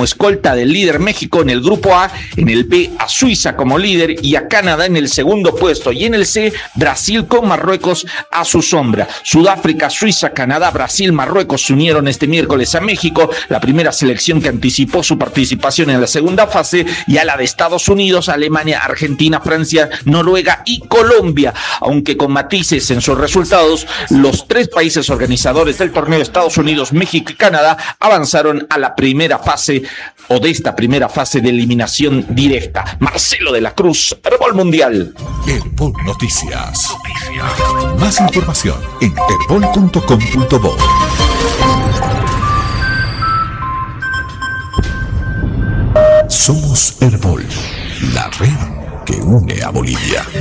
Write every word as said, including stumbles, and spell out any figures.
como escolta del líder México en el grupo A, en el B a Suiza como líder y a Canadá en el segundo puesto, y en el C Brasil con Marruecos a su sombra. Sudáfrica, Suiza, Canadá, Brasil, Marruecos se unieron este miércoles a México, la primera selección que anticipó su participación en la segunda fase, y a la de Estados Unidos, Alemania, Argentina, Francia, Noruega y Colombia, aunque con matices en sus resultados. Los tres países organizadores del torneo, Estados Unidos, México y Canadá, avanzaron a la primera fase o de esta primera fase de eliminación directa. Marcelo de la Cruz, Herbol Mundial. Herbol Noticias. Noticias. Más información en herbol punto com punto bo. Somos Herbol, la red que une a Bolivia.